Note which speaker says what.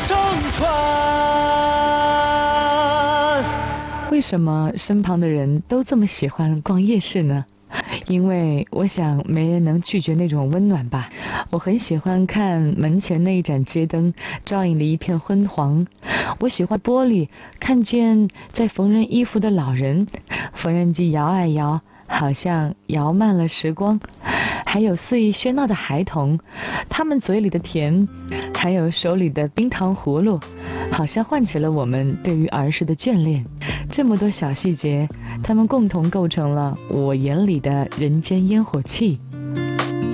Speaker 1: 乘船。
Speaker 2: 为什么身旁的人都这么喜欢逛夜市呢？因为我想没人能拒绝那种温暖吧。我很喜欢看门前那一盏街灯照映了一片昏黄，我喜欢玻璃看见在缝纫衣服的老人，缝纫机摇啊摇，好像摇慢了时光，还有肆意喧闹的孩童，他们嘴里的甜，还有手里的冰糖葫芦，好像唤起了我们对于儿时的眷恋。这么多小细节，它们共同构成了我眼里的人间烟火气。